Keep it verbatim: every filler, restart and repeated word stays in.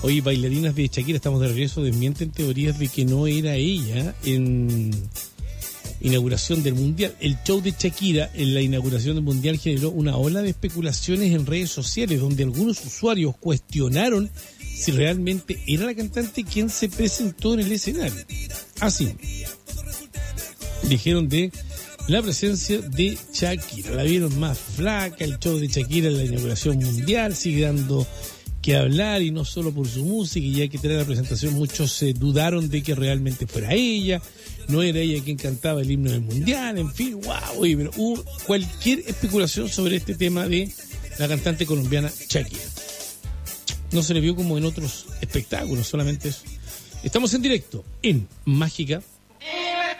Oye, bailarinas de Shakira, estamos de regreso, desmienten teorías de que no era ella en inauguración del Mundial. El show de Shakira en la inauguración del Mundial generó una ola de especulaciones en redes sociales, donde algunos usuarios cuestionaron si realmente era la cantante quien se presentó en el escenario. Así, dijeron de la presencia de Shakira. La vieron más flaca, el show de Shakira en la inauguración mundial sigue dando que hablar, y no solo por su música, y ya que tener la presentación muchos se eh, dudaron de que realmente fuera ella, no era ella quien cantaba el himno del mundial, en fin, wow, oye, pero hubo cualquier especulación sobre este tema de la cantante colombiana Shakira. No se le vio como en otros espectáculos, solamente eso. Estamos en directo en Mágica